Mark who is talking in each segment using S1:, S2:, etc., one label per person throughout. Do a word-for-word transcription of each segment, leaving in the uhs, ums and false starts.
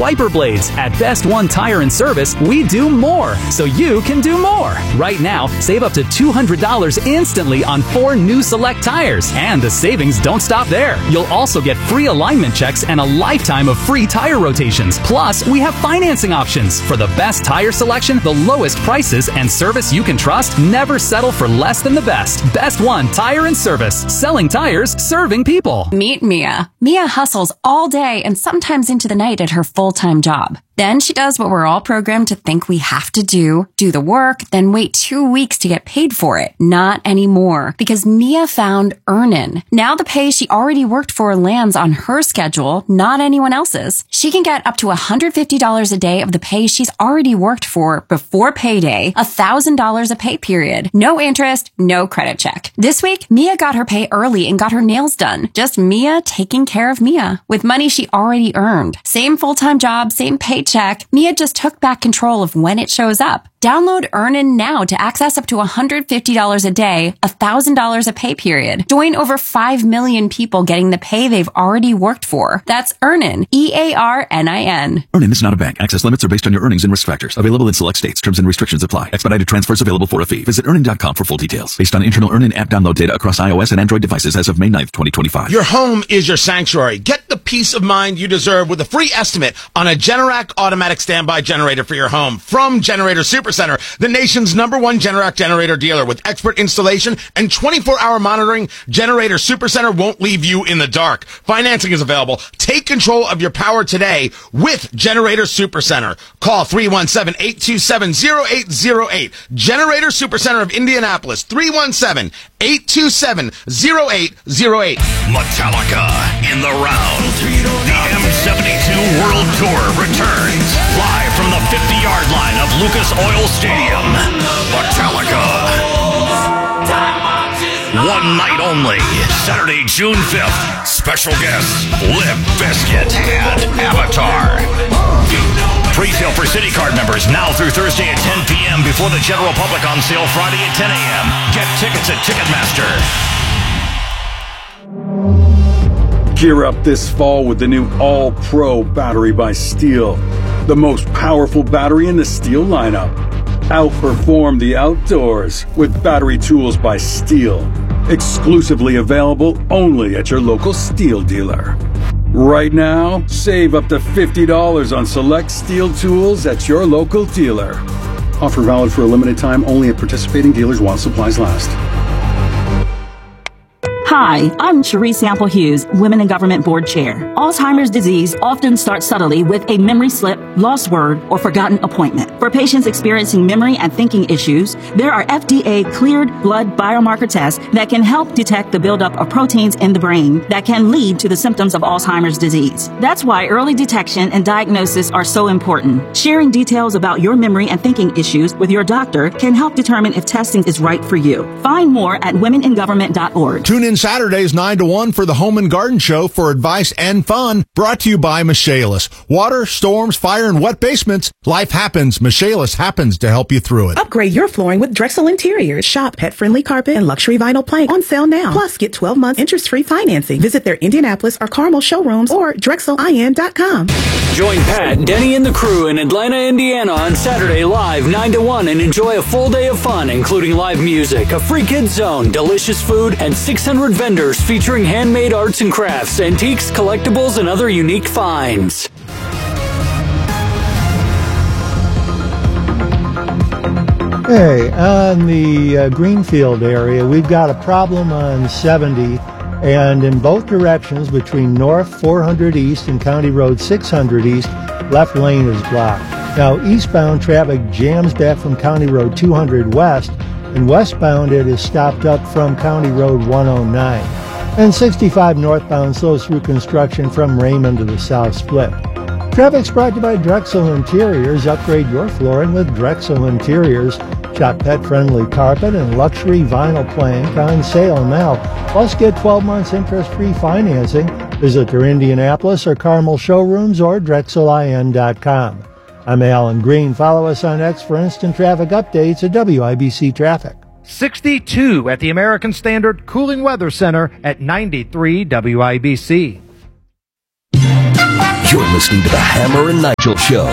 S1: wiper blades. At Best One Tire and Service, we do more, so you can do more. Right now, save up to two hundred dollars instantly on four new Select tires. And the savings don't stop there. You'll also get free alignment checks and a lifetime of free tire rotations. Plus, we have financing options. For the best tire selection, the lowest prices, and service you can trust, never settle for less than the best. Best One Tire and Service. Selling tires, serving people.
S2: Meet Mia. Mia hustles all day and sometimes into the night at her full-time job. Then she does what we're all programmed to think we have to do, do the work, then wait two weeks to get paid for it. Not anymore, because Mia found Earnin. Now the pay she already worked for lands on her schedule, not anyone else's. She can get up to one hundred fifty dollars a day of the pay she's already worked for before payday, one thousand dollars a pay period. No interest, no credit check. This week, Mia got her pay early and got her nails done. Just Mia taking care of Mia with money she already earned. Same full-time job, same paycheck. Mia just took back control of when it shows up. Download Earnin now to access up to one hundred fifty dollars a day, one thousand dollars a pay period. Join over five million people getting the pay they've already worked for. That's Earnin, E A R N I N.
S3: Earnin is not a bank. Access limits are based on your earnings and risk factors. Available in select states. Terms and restrictions apply. Expedited transfers available for a fee. Visit Earnin dot com for full details. Based on internal Earnin app download data across iOS and Android devices as of May ninth, twenty twenty-five.
S4: Your home is your sanctuary. Get the peace of mind you deserve with a free estimate on a Generac automatic standby generator for your home from Generator Supercenter, the nation's number one Generac generator dealer. With expert installation and twenty-four hour monitoring, Generator Supercenter won't leave you in the dark. Financing is available. Take control of your power today with Generator Supercenter. Call three one seven, eight two seven, zero eight zero eight. Generator Supercenter of Indianapolis, three one seven, eight two seven, zero eight zero eight.
S5: Metallica in the round. The M seventy-two World Tour returns live from the fifty-yard line of Lucas Oil Stadium. Metallica. One night only. Saturday, June fifth. Special guests, Limp Bizkit and Avatar. Pre-sale for City Card members now through Thursday at ten p.m. before the general public on sale Friday at ten a.m. Get tickets at Ticketmaster.
S6: Gear up this fall with the new All-Pro battery by Steel. The most powerful battery in the Steel lineup. Outperform the outdoors with battery tools by Steel. Exclusively available only at your local Steel dealer. Right now, save up to fifty dollars on select Steel tools at your local dealer. Offer valid for a limited time only at participating dealers while supplies last.
S7: Hi, I'm Cherie Sample Hughes, Women in Government Board Chair. Alzheimer's disease often starts subtly with a memory slip, lost word, or forgotten appointment. For patients experiencing memory and thinking issues, there are F D A-cleared blood biomarker tests that can help detect the buildup of proteins in the brain that can lead to the symptoms of Alzheimer's disease. That's why early detection and diagnosis are so important. Sharing details about your memory and thinking issues with your doctor can help determine if testing is right for you. Find more at women in government dot org.
S8: Tune in Saturdays nine to one for the Home and Garden Show for advice and fun, brought to you by Michaelis. Water, storms, fire, and wet basements. Life happens. Michaelis happens to help you through it.
S9: Upgrade your flooring with Drexel Interiors. Shop pet-friendly carpet and luxury vinyl plank on sale now. Plus, get twelve months interest-free financing. Visit their Indianapolis or Carmel showrooms or drexel I N dot com.
S10: Join Pat, Denny, and the crew in Atlanta, Indiana on Saturday live nine to one and enjoy a full day of fun, including live music, a free kids zone, delicious food, and six hundred vendors featuring handmade arts and crafts, antiques, collectibles, and other unique finds.
S11: Hey, on the uh, Greenfield area, we've got a problem on seventy, and in both directions between North four hundred East and County Road six hundred East, left lane is blocked. Now, eastbound traffic jams back from County Road two hundred West, and westbound it is stopped up from County Road one oh nine. And sixty-five northbound slows through construction from Raymond to the South Split. Traffic's brought to you by Drexel Interiors. Upgrade your flooring with Drexel Interiors. Shop pet-friendly carpet and luxury vinyl plank on sale now. Plus, get twelve months interest-free financing. Visit their Indianapolis or Carmel showrooms or drexel I N dot com. I'm Alan Green. Follow us on X for instant traffic updates at W I B C Traffic.
S12: sixty-two at the American Standard Cooling Weather Center at ninety-three W I B C.
S13: You're listening to the Hammer and Nigel Show.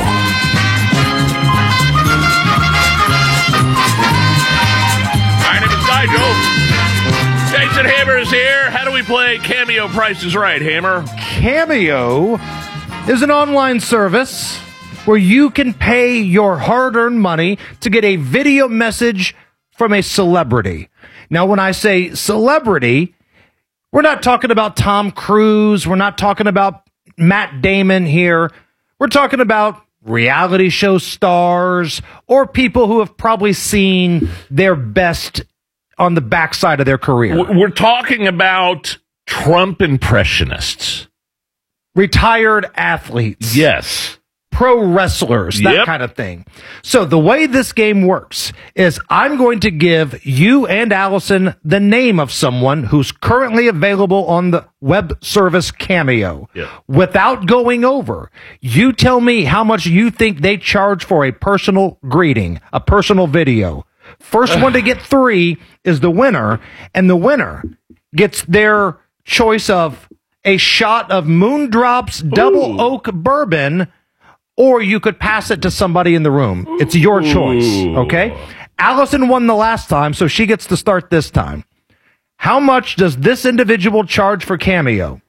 S14: My name is Nigel. Jason Hammer is here. How do we play Cameo Price is Right, Hammer?
S12: Cameo is an online service where you can pay your hard-earned money to get a video message from a celebrity. Now, when I say celebrity, we're not talking about Tom Cruise. We're not talking about Matt Damon here. We're talking about reality show stars or people who have probably seen their best on the backside of their career.
S14: We're talking about Trump impressionists.
S12: Retired athletes.
S14: Yes.
S12: Pro wrestlers, that
S14: Yep.
S12: kind of thing. So the way this game works is I'm going to give you and Allison the name of someone who's currently available on the web service Cameo.
S14: Yeah.
S12: Without going over, you tell me how much you think they charge for a personal greeting, a personal video. First one to get three is the winner, and the winner gets their choice of a shot of Moondrops Double
S14: Ooh.
S12: Oak Bourbon, or you could pass it to somebody in the room. It's your choice, okay? Allison won the last time, so she gets to start this time. How much does this individual charge for Cameo?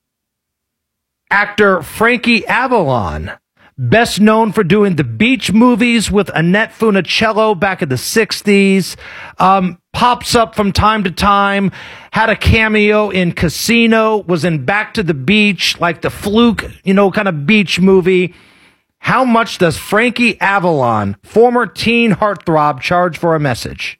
S12: Actor Frankie Avalon, best known for doing the Beach movies with Annette Funicello back in the sixties, um, pops up from time to time, had a cameo in Casino, was in Back to the Beach, like the Fluke, you know, kind of beach movie. How much does Frankie Avalon, former teen heartthrob, charge for a message?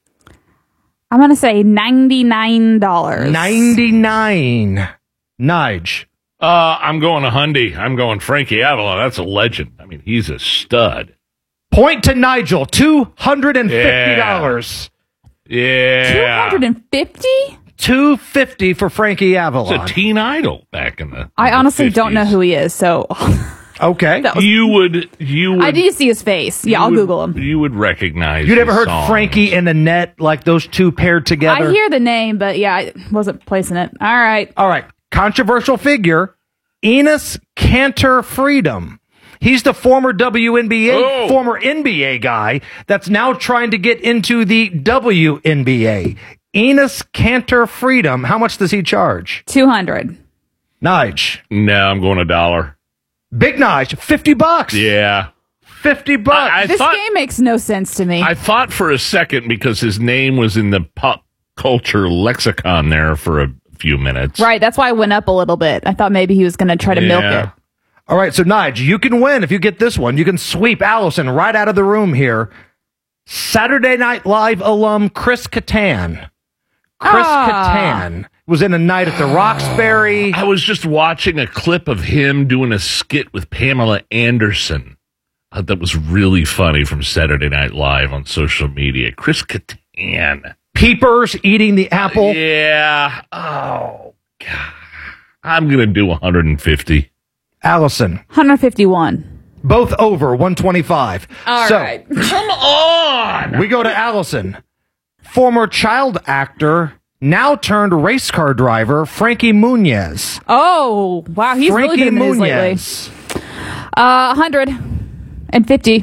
S15: I'm going to say ninety-nine dollars.
S12: ninety-nine. Nige.
S14: Uh, I'm going to Hyundai. I'm going Frankie Avalon. That's a legend. I mean, he's a stud.
S12: Point to Nigel. two hundred fifty dollars.
S14: Yeah.
S15: two hundred fifty dollars?
S12: two hundred fifty dollars for Frankie Avalon.
S14: It's a teen idol back in the
S15: I
S14: in
S15: honestly
S14: the
S15: don't know who he is, so...
S12: Okay.
S15: That was-
S14: you would, you would.
S15: I need to see his face. Yeah,
S14: you
S15: I'll
S14: would-
S15: Google him.
S14: You would recognize.
S12: You never
S14: his
S12: heard
S14: songs.
S12: Frankie and Annette, like those two paired together?
S15: I hear the name, but yeah, I wasn't placing it. All right.
S12: All right. Controversial figure, Enos Cantor Freedom. He's the former W N B A,
S14: Oh.
S12: former N B A guy that's now trying to get into the W N B A. Enos Cantor Freedom. How much does he charge?
S15: two hundred.
S12: Nige.
S14: No, I'm going a dollar.
S12: Big Nige. fifty bucks.
S14: Yeah.
S12: fifty bucks.
S14: I, I
S15: This
S14: thought,
S15: game makes no sense to me.
S14: I thought for a second because his name was in the pop culture lexicon there for a few minutes.
S15: Right, that's why I went up a little bit. I thought maybe he was going to try to milk
S14: Yeah.
S15: it.
S12: All right, so Nige, you can win if you get this one. You can sweep Allison right out of the room here. Saturday Night Live alum Chris Kattan. Chris
S15: Ah.
S12: Kattan was in A Night at the Roxbury.
S14: I was just watching a clip of him doing a skit with Pamela Anderson. I thought that was really funny from Saturday Night Live on social media. Chris Kattan.
S12: Peepers eating the apple.
S14: Yeah. Oh, God. I'm going to do one hundred fifty.
S12: Allison.
S15: one hundred fifty-one.
S12: Both over one twenty-five.
S15: All
S12: so,
S15: right.
S14: Come on.
S12: we go to Allison. Former child actor, now turned race car driver, Frankie Muniz.
S15: Oh, wow. He's
S12: Frankie
S15: really been in the news lately.
S12: Muniz.
S15: Uh, one hundred fifty.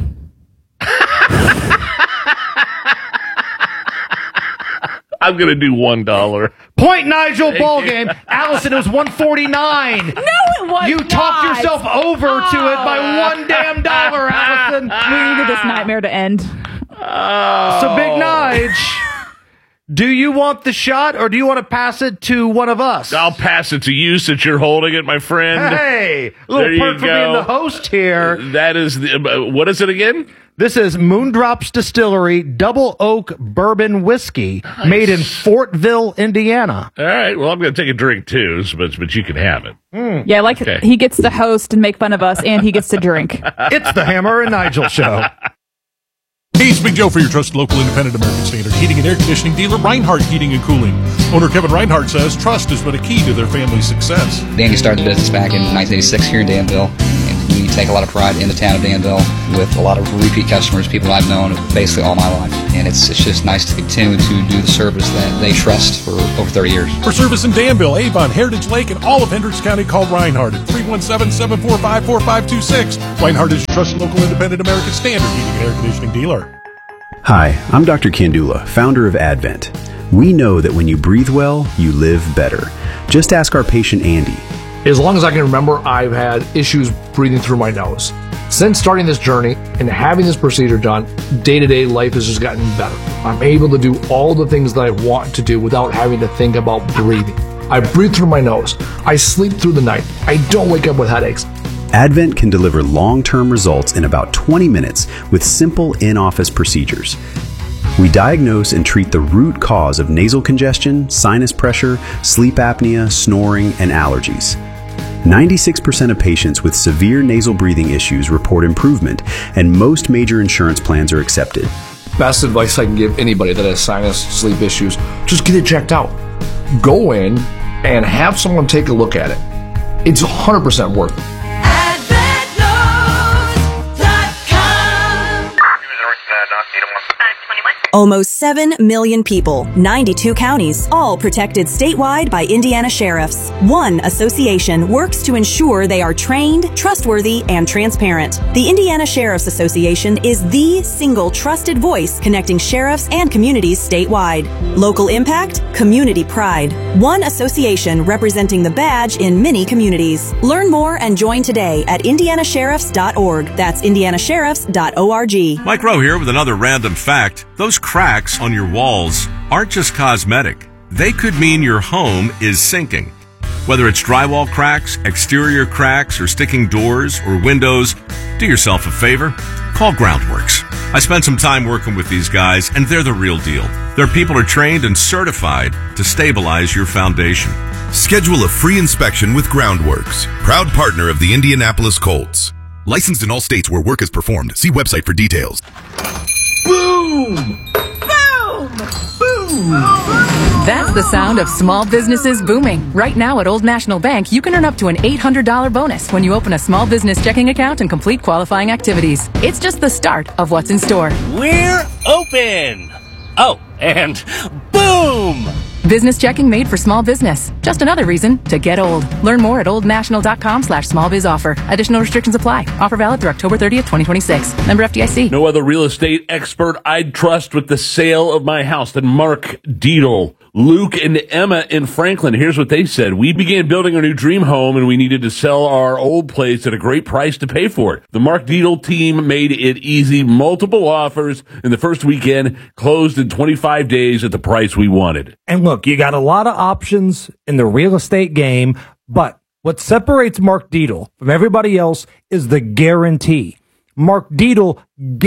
S14: I'm going to do one dollar.
S12: Point Nigel ball game. Allison, it was one forty-nine.
S15: No, it was
S12: You
S15: not.
S12: talked yourself over to it by one damn dollar, Allison.
S15: We needed this nightmare to end.
S14: Oh.
S12: So, Big Nige, do you want the shot or do you want to pass it to one of us?
S14: I'll pass it to you since you're holding it, my friend.
S12: Hey, a
S14: There
S12: little
S14: you
S12: perk for being
S14: go.
S12: the host here.
S14: That is the, uh, what is it again?
S12: This is Moondrops Distillery Double Oak Bourbon Whiskey made in Fortville, Indiana.
S14: All right. Well, I'm going to take a drink too, but but you can have it.
S12: Mm.
S15: Yeah, like
S14: Okay.
S15: he gets to host and make fun of us, and he gets to drink.
S12: It's the Hammer and Nigel Show.
S16: Hey, it's Big Joe for your trusted local independent American Standard heating and air conditioning dealer, Reinhardt Heating and Cooling. Owner Kevin Reinhardt says trust has been a key to their family's success.
S17: Danny started the business back in nineteen eighty-six here in Danville, and we take a lot of pride in the town of Danville with a lot of repeat customers, people I've known basically all my life. And it's, it's just nice to continue to do the service that they trust for over thirty years.
S16: For service in Danville, Avon, Heritage Lake, and all of Hendricks County, call Reinhardt at three one seven, seven four five, four five two six. Reinhardt is your trusted local independent American Standard heating and air conditioning dealer.
S18: Hi, I'm Doctor Kandula, founder of Advent. We know that when you breathe well, you live better. Just ask our patient Andy.
S19: As long as I can remember, I've had issues breathing through my nose. Since starting this journey and having this procedure done, day-to-day life has just gotten better. I'm able to do all the things that I want to do without having to think about breathing. I breathe through my nose. I sleep through the night. I don't wake up with headaches.
S18: Advent can deliver long-term results in about twenty minutes with simple in-office procedures. We diagnose and treat the root cause of nasal congestion, sinus pressure, sleep apnea, snoring, and allergies. ninety-six percent of patients with severe nasal breathing issues report improvement, and most major insurance plans are accepted.
S19: Best advice I can give anybody that has sinus sleep issues, just get it checked out. Go in and have someone take a look at it. It's one hundred percent worth it.
S20: Almost seven million people, ninety-two counties, all protected statewide by Indiana sheriffs. One association works to ensure they are trained, trustworthy, and transparent. The Indiana Sheriff's Association is the single trusted voice connecting sheriffs and communities statewide. Local impact, community pride. One association representing the badge in many communities. Learn more and join today at indiana sheriffs dot org. That's indiana sheriffs dot org.
S21: Mike Rowe here with another random fact. Those cracks on your walls aren't just cosmetic. They could mean your home is sinking. Whether it's drywall cracks, exterior cracks, or sticking doors or windows, do yourself a favor. Call Groundworks. I spent some time working with these guys, and they're the real deal. Their people are trained and certified to stabilize your foundation.
S22: Schedule a free inspection with Groundworks, proud partner of the Indianapolis Colts. Licensed in all states where work is performed. See website for details.
S23: Boom! Boom! Boom! That's the sound of small businesses booming. Right now at Old National Bank, you can earn up to an eight hundred dollars bonus when you open a small business checking account and complete qualifying activities. It's just the start of what's in store.
S24: We're open! Oh, and boom!
S23: Business checking made for small business. Just another reason to get old. Learn more at oldnational.com slash small biz offer. Additional restrictions apply. Offer valid through October thirtieth, twenty twenty-six. Member F D I C.
S14: No other real estate expert I'd trust with the sale of my house than Mark Dietl. Luke and Emma in Franklin. Here's what they said. We began building our new dream home and we needed to sell our old place at a great price to pay for it. The Mark Dietl team made it easy. Multiple offers in the first weekend, closed in twenty-five days at the price we wanted.
S12: And look, you got a lot of options in the real estate game, but what separates Mark Dietl from everybody else is the guarantee. Mark Dietl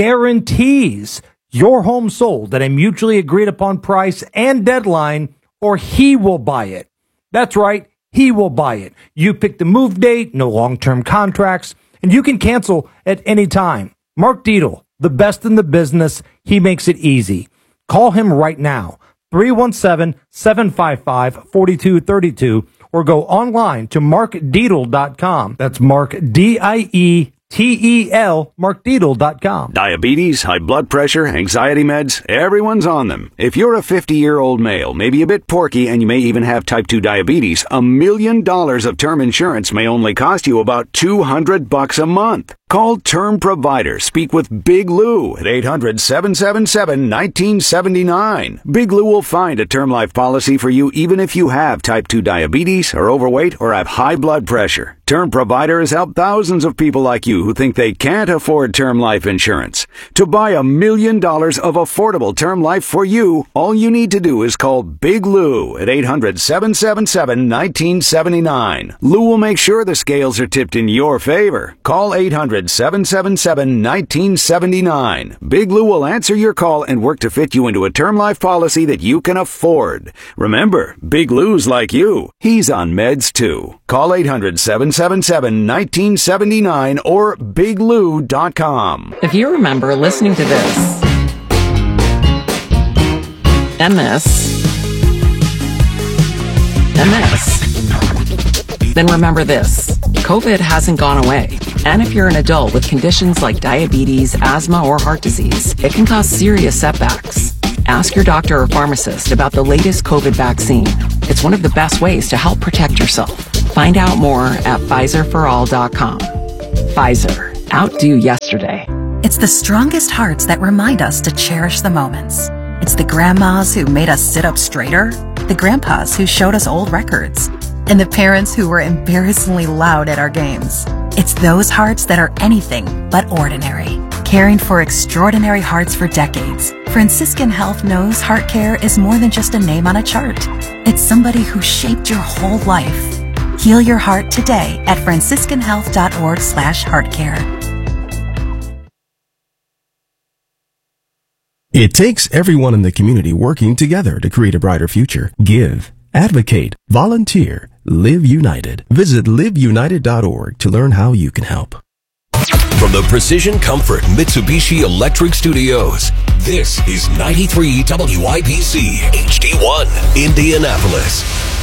S12: guarantees your home sold at a mutually agreed upon price and deadline, or he will buy it. That's right, he will buy it. You pick the move date, no long-term contracts, and you can cancel at any time. Mark Dietl, the best in the business, he makes it easy. Call him right now, three one seven, seven five five, four two three two, or go online to mark dietl dot com. That's Mark, D I E T E L, mark dietl dot com.
S25: Diabetes, high blood pressure, anxiety meds, everyone's on them. If you're a fifty-year-old male, maybe a bit porky, and you may even have type two diabetes, a million dollars of term insurance may only cost you about two hundred bucks a month. Call Term Provider. Speak with Big Lou at eight hundred, seven seven seven, one nine seven nine. Big Lou will find a term life policy for you even if you have type two diabetes, are overweight, or have high blood pressure. Term Provider has helped thousands of people like you who think they can't afford term life insurance. To buy a million dollars of affordable term life for you, all you need to do is call Big Lou at eight hundred, seven seven seven, one nine seven nine. Lou will make sure the scales are tipped in your favor. Call eight hundred, seven seven seven, one nine seven nine. Big Lou will answer your call and work to fit you into a term life policy that you can afford. Remember, Big Lou's like you. He's on meds too. Call eight hundred, seven seven seven, one nine seven nine or big lou dot com.
S26: If you remember listening to this, M S, M S, then remember this. COVID hasn't gone away. And if you're an adult with conditions like diabetes, asthma, or heart disease, it can cause serious setbacks. Ask your doctor or pharmacist about the latest COVID vaccine. It's one of the best ways to help protect yourself. Find out more at Pfizer for all dot com. Pfizer. Outdo yesterday.
S1: It's the strongest hearts that remind us to cherish the moments. It's the grandmas who made us sit up straighter, the grandpas who showed us old records, and the parents who were embarrassingly loud at our games. It's those hearts that are anything but ordinary, caring for extraordinary hearts for decades. Franciscan Health knows heart care is more than just a name on a chart. It's somebody who shaped your whole life. Heal your heart today at franciscan health dot org slash heart care.
S2: It takes everyone in the community working together to create a brighter future. Give, advocate, volunteer, live united. Visit live united dot org to learn how you can help.
S13: From the Precision Comfort Mitsubishi Electric Studios, this is ninety-three W I B C H D one, Indianapolis.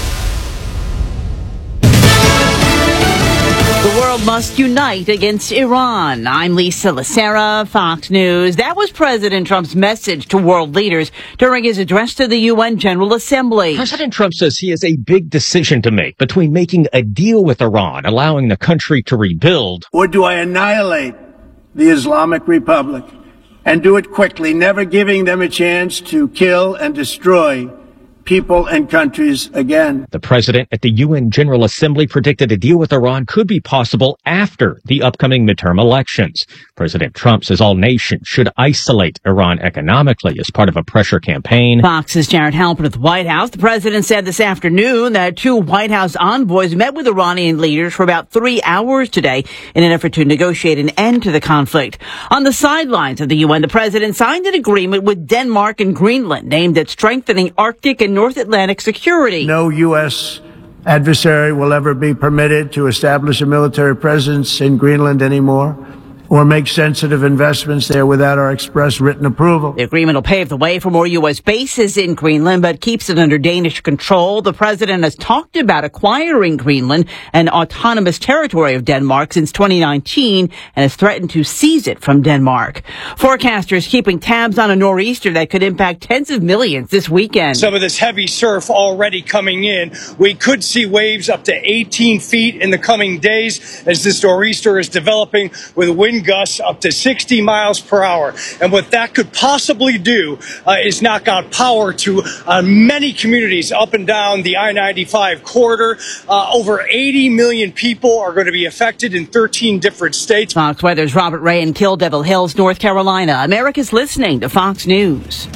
S3: The world must unite against Iran. I'm Lisa Lacera, Fox News. That was President Trump's message to world leaders during his address to the U N General Assembly.
S4: President Trump says he has a big decision to make between making a deal with Iran, allowing the country to rebuild,
S5: or do I annihilate the Islamic Republic and do it quickly, never giving them a chance to kill and destroy people and countries again.
S4: The president at the U N General Assembly predicted a deal with Iran could be possible after the upcoming midterm elections. President Trump says all nations should isolate Iran economically as part of a pressure campaign.
S3: Fox's Jared Halpern at the White House. The president said this afternoon that two White House envoys met with Iranian leaders for about three hours today in an effort to negotiate an end to the conflict. On the sidelines of the U N, the president signed an agreement with Denmark and Greenland aimed at strengthening Arctic and North Atlantic security.
S5: No U S adversary will ever be permitted to establish a military presence in Greenland anymore or make sensitive investments there without our express written approval.
S3: The agreement will pave the way for more U S bases in Greenland, but keeps it under Danish control. The president has talked about acquiring Greenland, an autonomous territory of Denmark, since twenty nineteen, and has threatened to seize it from Denmark. Forecasters keeping tabs on a nor'easter that could impact tens of millions this weekend.
S6: Some of this heavy surf already coming in. We could see waves up to eighteen feet in the coming days as this nor'easter is developing, with wind gusts up to sixty miles per hour. And what that could possibly do uh, is knock out power to uh, many communities up and down the I ninety-five corridor. Uh, over eighty million people are going to be affected in thirteen different states.
S3: Fox Weather's Robert Ray in Kill Devil Hills, North Carolina. America's listening to Fox News.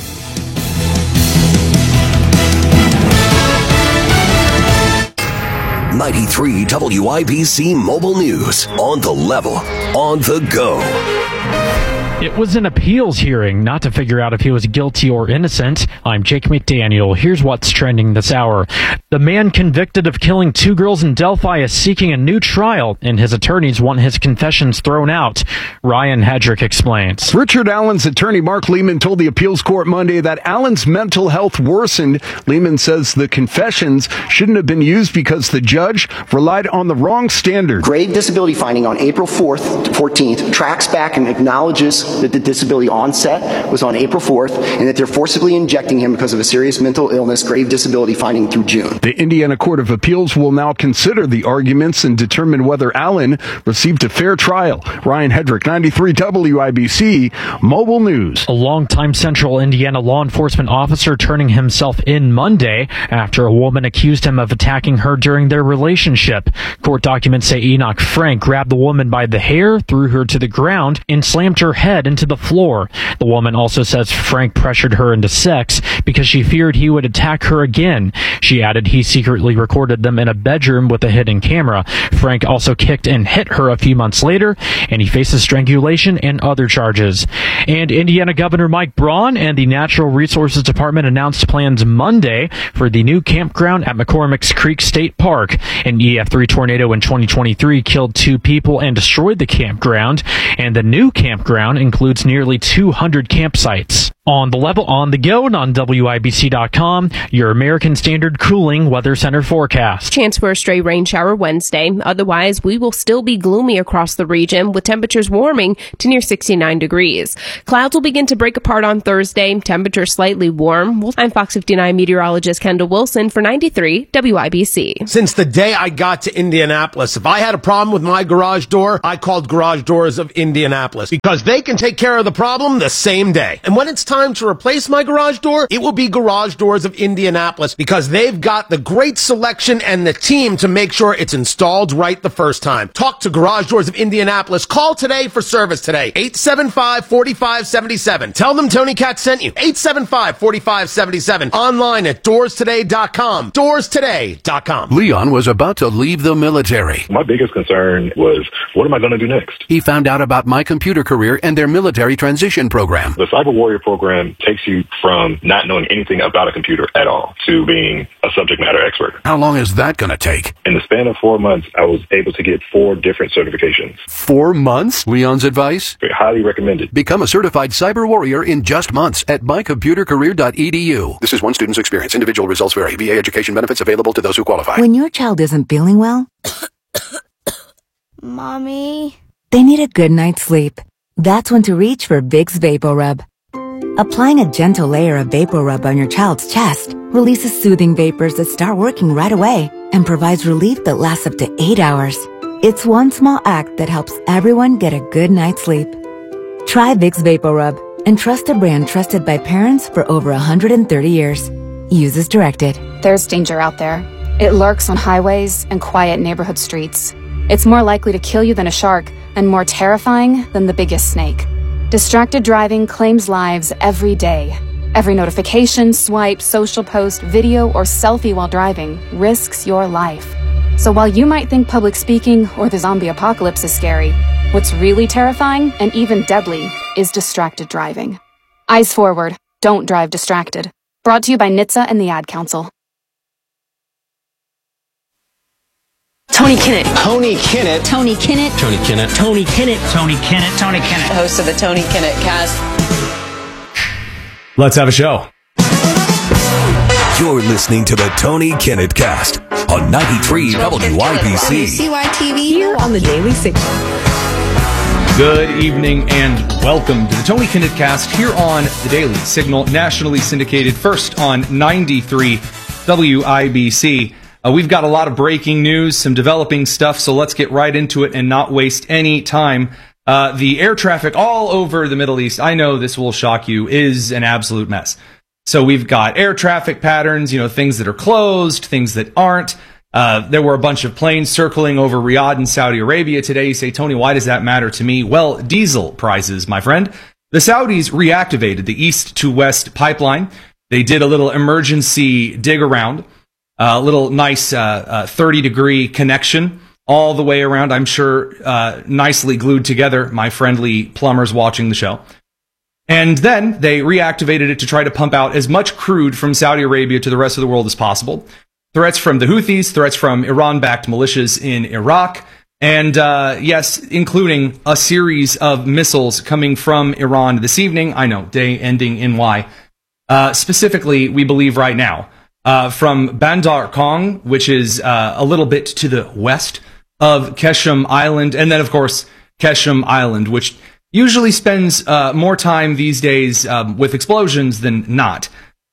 S13: ninety-three W I B C Mobile News. On the level, on the go.
S27: It was an appeals hearing, not to figure out if he was guilty or innocent. I'm Jake McDaniel. Here's what's trending this hour. The man convicted of killing two girls in Delphi is seeking a new trial, and his attorneys want his confessions thrown out. Ryan Hedrick explains.
S28: Richard Allen's attorney Mark Lehman told the appeals court Monday that Allen's mental health worsened. Lehman says the confessions shouldn't have been used because the judge relied on the wrong standard.
S29: Grave disability finding on April fourth, fourteenth tracks back and acknowledges that the disability onset was on April fourth and that they're forcibly injecting him because of a serious mental illness, grave disability finding through June.
S28: The Indiana Court of Appeals will now consider the arguments and determine whether Allen received a fair trial. Ryan Hedrick, ninety-three W I B C Mobile News.
S27: A longtime Central Indiana law enforcement officer turning himself in Monday after a woman accused him of attacking her during their relationship. Court documents say Enoch Frank grabbed the woman by the hair, threw her to the ground, and slammed her head into the floor. The woman also says Frank pressured her into sex because she feared he would attack her again. She added he secretly recorded them in a bedroom with a hidden camera. Frank also kicked and hit her a few months later, and he faces strangulation and other charges. And Indiana Governor Mike Braun and the Natural Resources Department announced plans Monday for the new campground at McCormick's Creek State Park. An E F three tornado in twenty twenty-three killed two people and destroyed the campground, and the new campground includes nearly two hundred campsites. On the level, on the go, and on W I B C dot com, your American Standard Cooling Weather Center forecast.
S7: Chance for a stray rain shower Wednesday. Otherwise, we will still be gloomy across the region with temperatures warming to near sixty-nine degrees. Clouds will begin to break apart on Thursday. Temperatures slightly warm. I'm Fox fifty-nine meteorologist Kendall Wilson for ninety-three W I B C.
S8: Since the day I got to Indianapolis, if I had a problem with my garage door, I called Garage Doors of Indianapolis because they can take care of the problem the same day. And when it's time to replace my garage door, it will be Garage Doors of Indianapolis because they've got the great selection and the team to make sure it's installed right the first time. Talk to Garage Doors of Indianapolis. Call today for service today. eight seven five, four five seven seven. Tell them Tony Katz sent you. eight seven five, four five seven seven. Online at doors today dot com. doors today dot com.
S13: Leon was about to leave the military.
S9: My biggest concern was, what am I going to do next?
S13: He found out about My Computer Career and their military transition program.
S9: The Cyber Warrior program takes you from not knowing anything about a computer at all to being a subject matter expert.
S13: How long is that going to take?
S9: In the span of four months, I was able to get four different certifications.
S13: Four months? Leon's advice?
S9: Very highly recommended.
S13: Become a certified cyber warrior in just months at my computer career dot e d u. This is one student's experience. Individual results vary. V A education benefits available to those who qualify.
S10: When your child isn't feeling well,
S11: Mommy,
S10: they need a good night's sleep. That's when to reach for Vicks VapoRub. Applying a gentle layer of VapoRub on your child's chest releases soothing vapors that start working right away and provides relief that lasts up to eight hours. It's one small act that helps everyone get a good night's sleep. Try Vicks VapoRub and trust a brand trusted by parents for over one hundred thirty years. Use as directed.
S15: There's danger out there. It lurks on highways and quiet neighborhood streets. It's more likely to kill you than a shark and more terrifying than the biggest snake. Distracted driving claims lives every day. Every notification, swipe, social post, video, or selfie while driving risks your life. So while you might think public speaking or the zombie apocalypse is scary, what's really terrifying and even deadly is distracted driving. Eyes forward. Don't drive distracted. Brought to you by N H T S A and the Ad Council.
S16: Tony Kinnett.
S17: Tony Kinnett.
S16: Tony Kinnett.
S17: Tony Kinnett.
S16: Tony Kinnett. Tony Kinnett. Tony Kinnett.
S17: The host of the Tony Kinnett Cast.
S18: Let's have a show.
S13: You're listening to the Tony Kinnett Cast on ninety-three W I B C.
S11: C Y T V
S10: Here on the Daily Signal.
S18: Good evening and welcome to the Tony Kinnett Cast here on the Daily Signal, nationally syndicated, first on ninety-three W I B C. Uh, we've got a lot of breaking news, some developing stuff, so let's get right into it and not waste any time. Uh, the air traffic all over the Middle East, I know this will shock you, is an absolute mess. So we've got air traffic patterns, you know, things that are closed, things that aren't. Uh, there were a bunch of planes circling over Riyadh and Saudi Arabia today. You say, Tony, why does that matter to me? Well, diesel prices, my friend. The Saudis reactivated the east to west pipeline. They did a little emergency dig around. A uh, little nice uh, uh, thirty degree connection all the way around. I'm sure uh, nicely glued together, my friendly plumbers watching the show. And then they reactivated it to try to pump out as much crude from Saudi Arabia to the rest of the world as possible. Threats from the Houthis, threats from Iran-backed militias in Iraq, and uh, yes, including a series of missiles coming from Iran this evening. I know, day ending in Y. Uh, specifically, we believe right now, Uh, from Bandar Kong, which is uh, a little bit to the west of Keshem Island, and then, of course, Keshem Island, which usually spends uh, more time these days um, with explosions than not.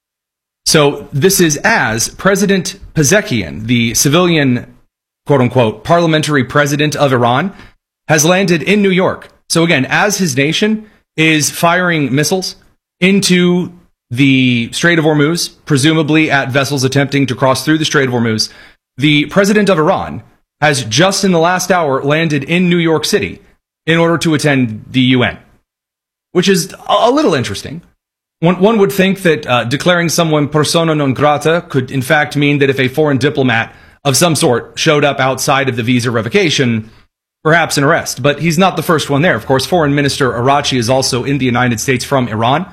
S18: So this is as President Pezeshkian, the civilian, quote-unquote, parliamentary president of Iran, has landed in New York. So again, as his nation is firing missiles into the Strait of Hormuz, presumably at vessels attempting to cross through the Strait of Hormuz, the president of Iran has just in the last hour landed in New York City in order to attend the U N, which is a little interesting. One, one would think that uh, declaring someone persona non grata could in fact mean that if a foreign diplomat of some sort showed up outside of the visa revocation, perhaps an arrest. But he's not the first one there. Of course, Foreign Minister Arachi is also in the United States from Iran.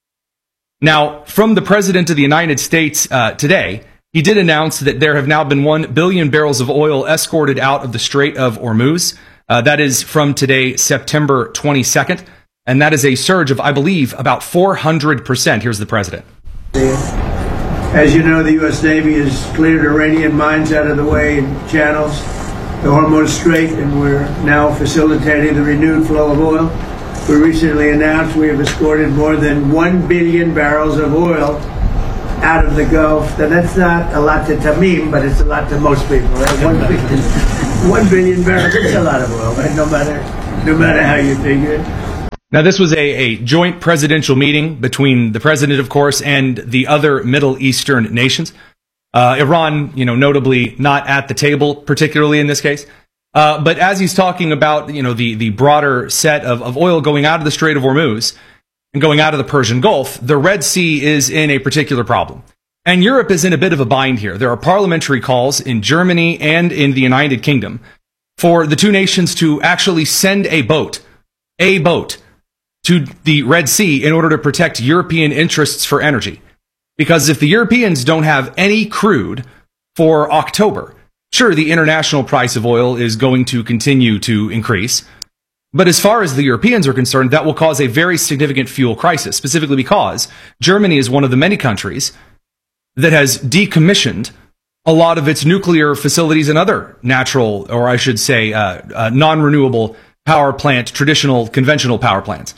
S18: Now, from the President of the United States uh, today, he did announce that there have now been one billion barrels of oil escorted out of the Strait of Hormuz. Uh, that is from today, September twenty-second. And that is a surge of, I believe, about four hundred percent. Here's the president.
S5: As you know, the U S Navy has cleared Iranian mines out of the way and channels the Hormuz Strait, and we're now facilitating the renewed flow of oil. We recently announced we have escorted more than one billion barrels of oil out of the Gulf. Now, that's not a lot to Tamim, but it's a lot to most people. Right? One billion, one billion barrels, it's a lot of oil, right? No matter, no matter how you figure it.
S18: Now, this was a, a joint presidential meeting between the president, of course, and the other Middle Eastern nations. Uh, Iran, you know, notably not at the table, particularly in this case. Uh, but as he's talking about, you know, the, the broader set of, of oil going out of the Strait of Hormuz and going out of the Persian Gulf, the Red Sea is in a particular problem. And Europe is in a bit of a bind here. There are parliamentary calls in Germany and in the United Kingdom for the two nations to actually send a boat, a boat, to the Red Sea in order to protect European interests for energy. Because if the Europeans don't have any crude for October, sure, the international price of oil is going to continue to increase. But as far as the Europeans are concerned, that will cause a very significant fuel crisis, specifically because Germany is one of the many countries that has decommissioned a lot of its nuclear facilities and other natural, or I should say, uh, uh, non-renewable power plant, traditional, conventional power plants,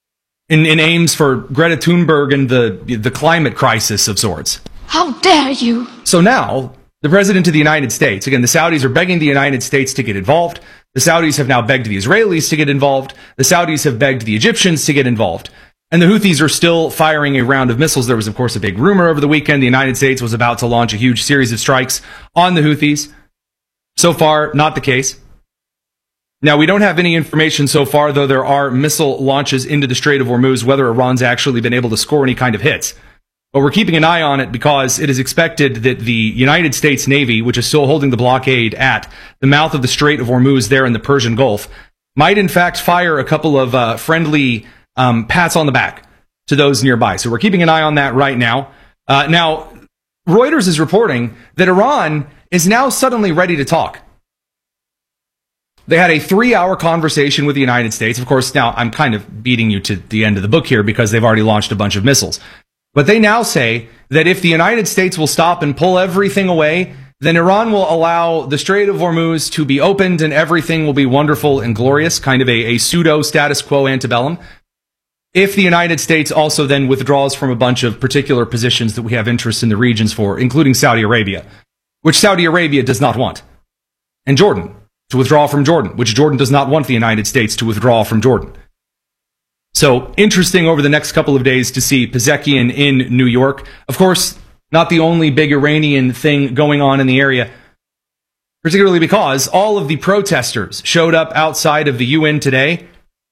S18: in, in aims for Greta Thunberg and the, the climate crisis of sorts.
S11: How dare you!
S18: So now, the president of the United States, again, the Saudis are begging the United States to get involved. The Saudis have now begged the Israelis to get involved. The Saudis have begged the Egyptians to get involved. And the Houthis are still firing a round of missiles. There was, of course, a big rumor over the weekend. The United States was about to launch a huge series of strikes on the Houthis. So far, not the case. Now, we don't have any information so far, though there are missile launches into the Strait of Hormuz, whether Iran's actually been able to score any kind of hits. But we're keeping an eye on it because it is expected that the United States Navy, which is still holding the blockade at the mouth of the Strait of Hormuz there in the Persian Gulf, might in fact fire a couple of uh, friendly um, pats on the back to those nearby. So we're keeping an eye on that right now. Uh, now, Reuters is reporting that Iran is now suddenly ready to talk. They had a three-hour conversation with the United States. Of course, now I'm kind of beating you to the end of the book here because they've already launched a bunch of missiles. But they now say that if the United States will stop and pull everything away, then Iran will allow the Strait of Hormuz to be opened and everything will be wonderful and glorious, kind of a, a pseudo status quo antebellum. If the United States also then withdraws from a bunch of particular positions that we have interest in the regions for, including Saudi Arabia, which Saudi Arabia does not want, and Jordan, to withdraw from Jordan, which Jordan does not want the United States to withdraw from Jordan. So, interesting over the next couple of days to see Pezeshkian in New York. Of course, not the only big Iranian thing going on in the area, particularly because all of the protesters showed up outside of the U N today,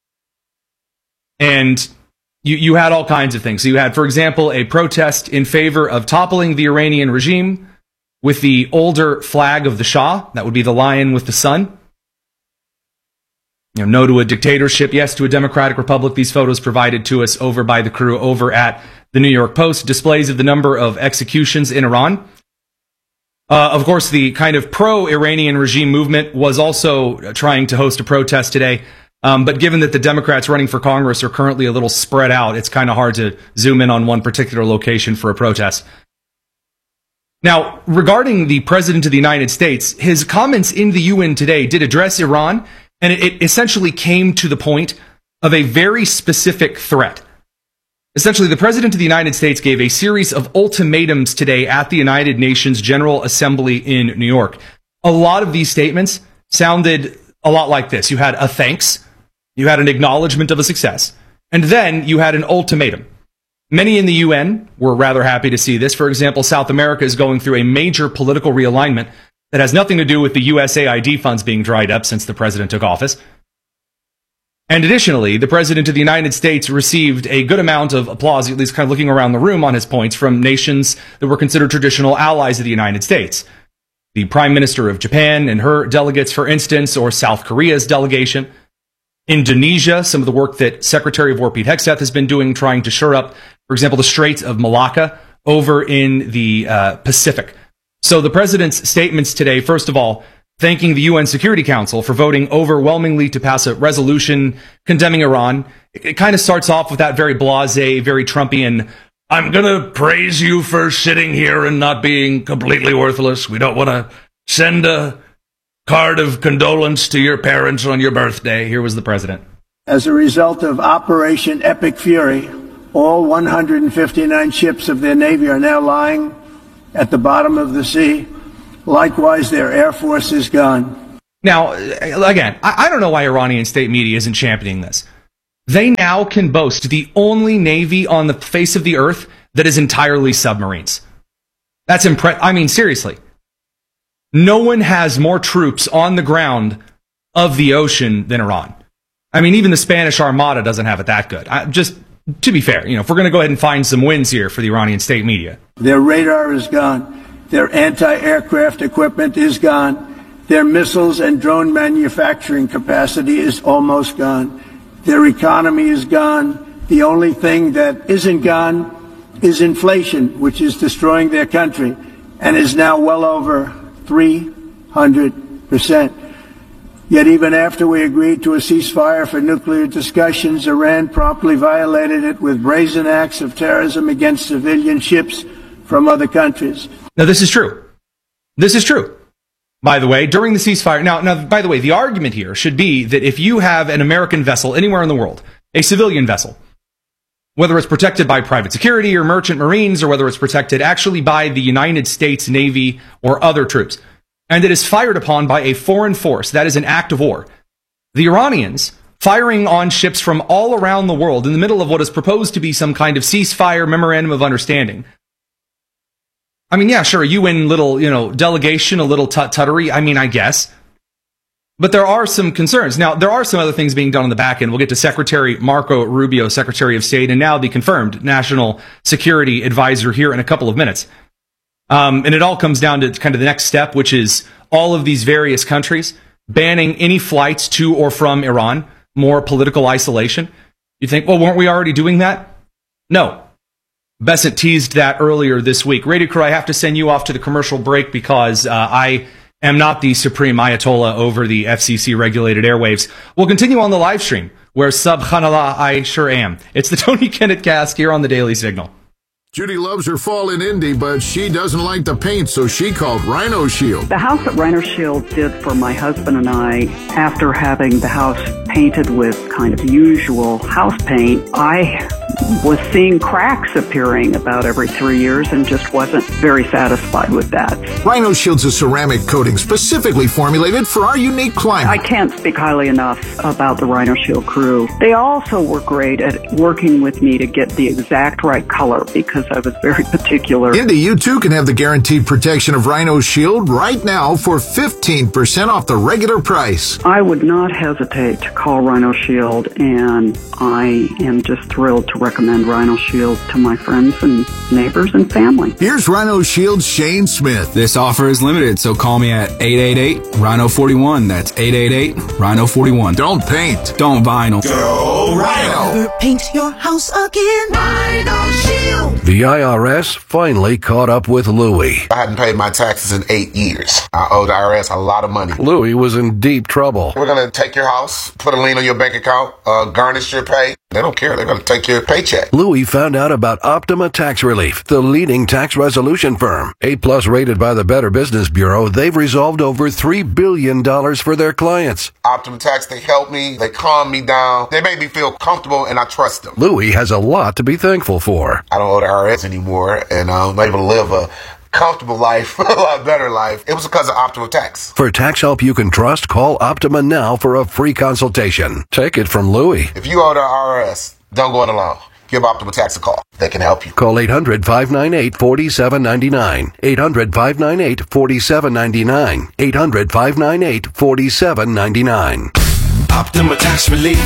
S18: and you, you had all kinds of things. So you had, for example, a protest in favor of toppling the Iranian regime with the older flag of the Shah. That would be the lion with the sun. You know, no to a dictatorship, yes to a democratic republic. These photos provided to us over by the crew over at the New York Post. Displays of the number of executions in Iran. Uh, of course, the kind of pro-Iranian regime movement was also trying to host a protest today. Um, but given that the Democrats running for Congress are currently a little spread out, it's kind of hard to zoom in on one particular location for a protest. Now, regarding the President of the United States, his comments in the U N today did address Iran, and it, it essentially came to the point of a very specific threat. Essentially, the President of the United States gave a series of ultimatums today at the United Nations General Assembly in New York. A lot of these statements sounded a lot like this. You had a thanks, you had an acknowledgement of a success, and then you had an ultimatum. Many in the U N were rather happy to see this. For example, South America is going through a major political realignment that has nothing to do with the U S A I D funds being dried up since the president took office. And additionally, the President of the United States received a good amount of applause, at least kind of looking around the room on his points, from nations that were considered traditional allies of the United States. The Prime Minister of Japan and her delegates, for instance, or South Korea's delegation. Indonesia, some of the work that Secretary of War Pete Hegseth has been doing, trying to shore up, for example, the Straits of Malacca over in the uh, Pacific. So the president's statements today, first of all, thanking the U N Security Council for voting overwhelmingly to pass a resolution condemning Iran. It, it kind of starts off with that very blasé, very Trumpian, I'm going to praise you for sitting here and not being completely worthless. We don't want to send a card of condolence to your parents on your birthday. Here was the president.
S5: As a result of Operation Epic Fury, all one hundred fifty-nine ships of their Navy are now lying at the bottom of the sea. Likewise, their Air Force is gone.
S18: Now, again, I, I don't know why Iranian state media isn't championing this. They now can boast the only Navy on the face of the earth that is entirely submarines. That's impre- I mean, seriously. No one has more troops on the ground of the ocean than Iran. I mean, even the Spanish Armada doesn't have it that good. I, just to be fair, you know, if we're going to go ahead and find some wins here for the Iranian state media.
S5: Their radar is gone. Their anti-aircraft equipment is gone. Their missiles and drone manufacturing capacity is almost gone. Their economy is gone. The only thing that isn't gone is inflation, which is destroying their country and is now well over three hundred percent. Yet even after we agreed to a ceasefire for nuclear discussions, Iran promptly violated it with brazen acts of terrorism against civilian ships from other countries.
S18: Now, this is true. This is true. By the way, during the ceasefire, now, now, by the way, the argument here should be that if you have an American vessel anywhere in the world, a civilian vessel, whether it's protected by private security or merchant marines, or whether it's protected actually by the United States Navy or other troops, and it is fired upon by a foreign force, that is an act of war. The Iranians, firing on ships from all around the world in the middle of what is proposed to be some kind of ceasefire memorandum of understanding. I mean, yeah, sure, a U N little, you know, delegation, a little tut-tuttery, I mean, I guess. But there are some concerns. Now, there are some other things being done on the back end. We'll get to Secretary Marco Rubio, Secretary of State, and now the confirmed National Security Advisor here in a couple of minutes. Um, and it all comes down to kind of the next step, which is all of these various countries banning any flights to or from Iran, more political isolation. You think, well, weren't we already doing that? No. Bessent teased that earlier this week. Radio Crew, I have to send you off to the commercial break because uh, I am not the supreme Ayatollah over the F C C-regulated airwaves. We'll continue on the live stream, where subhanallah, I sure am. It's the Tony Kinnett Cast here on the Daily Signal.
S11: Judy loves her fall in Indy, but she doesn't like the paint, so she called Rhino Shield.
S12: The house that Rhino Shield did for my husband and I, after having the house painted with kind of usual house paint, I was seeing cracks appearing about every three years and just wasn't very satisfied with that.
S11: Rhino Shield's a ceramic coating specifically formulated for our unique climate.
S12: I can't speak highly enough about the Rhino Shield crew. They also were great at working with me to get the exact right color because I was very particular.
S11: Indy, you too can have the guaranteed protection of Rhino Shield right now for fifteen percent off the regular price.
S12: I would not hesitate to call Rhino Shield, and I am just thrilled to recommend Rhino Shield to my friends and neighbors and family.
S11: Here's Rhino Shield's Shane Smith.
S14: This offer is limited, so call me at eight eight eight, Rhino forty-one. That's eight eight eight, Rhino forty-one.
S11: Don't paint.
S14: Don't vinyl.
S11: Go Rhino.
S19: Never paint your house again. Rhino Shield.
S20: The I R S finally caught up with Louie.
S21: I hadn't paid my taxes in eight years. I owe the I R S a lot of money.
S20: Louie was in deep trouble.
S21: We're going to take your house, put a lien on your bank account, uh, garnish your pay. They don't care. They're going to take your paycheck.
S20: Louie found out about Optima Tax Relief, the leading tax resolution firm. A plus rated by the Better Business Bureau, they've resolved over three billion dollars for their clients.
S21: Optima Tax, they help me. They calm me down. They make me feel comfortable, and I trust them.
S20: Louie has a lot to be thankful for.
S21: I don't owe the I R S anymore, and I'm able to live a comfortable life, a lot better life. It was because of Optima Tax.
S20: For tax help you can trust, call Optima now for a free consultation. Take it from Louie.
S21: If you owe the I R S, don't go it alone. Give Optima Tax a call. They can help you.
S20: Call eight hundred, five nine eight, four seven nine nine. eight hundred, five nine eight, four seven nine nine. eight hundred, five nine eight, four seven nine nine.
S13: Optima Tax Relief.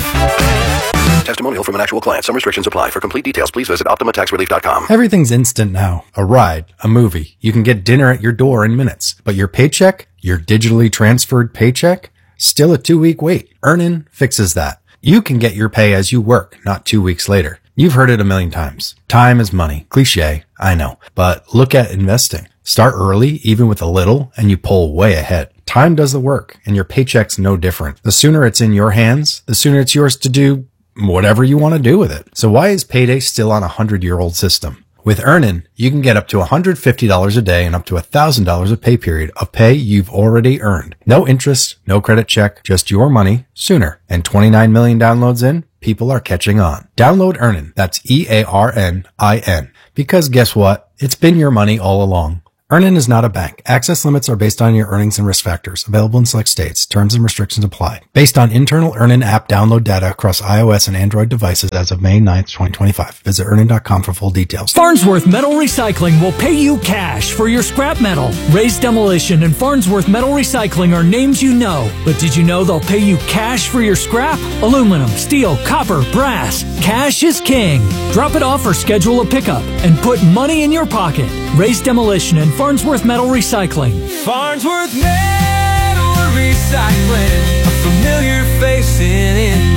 S20: Testimonial from an actual client. Some restrictions apply. For complete details, please visit Optima Tax Relief dot com.
S22: Everything's instant now. A ride, a movie. You can get dinner at your door in minutes. But your paycheck, your digitally transferred paycheck, still a two-week wait. Earnin fixes that. You can get your pay as you work, not two weeks later. You've heard it a million times. Time is money. Cliche, I know. But look at investing. Start early, even with a little, and you pull way ahead. Time does the work, and your paycheck's no different. The sooner it's in your hands, the sooner it's yours to do whatever you want to do with it. So why is payday still on a hundred-year-old system? With Earnin, you can get up to one hundred fifty dollars a day and up to one thousand dollars a pay period of pay you've already earned. No interest, no credit check, just your money sooner. And twenty-nine million downloads in, people are catching on. Download Earnin, that's E A R N I N. Because guess what? It's been your money all along. Earnin is not a bank. Access limits are based on your earnings and risk factors. Available in select states. Terms and restrictions apply. Based on internal Earnin app download data across iOS and Android devices as of May ninth, twenty twenty-five. Visit earnin dot com for full details.
S1: Farnsworth Metal Recycling will pay you cash for your scrap metal. Raised Demolition and Farnsworth Metal Recycling are names you know. But did you know they'll pay you cash for your scrap? Aluminum, steel, copper, brass. Cash is king. Drop it off or schedule a pickup and put money in your pocket. Raised Demolition and Farnsworth Metal Recycling.
S2: Farnsworth Metal Recycling, a familiar face in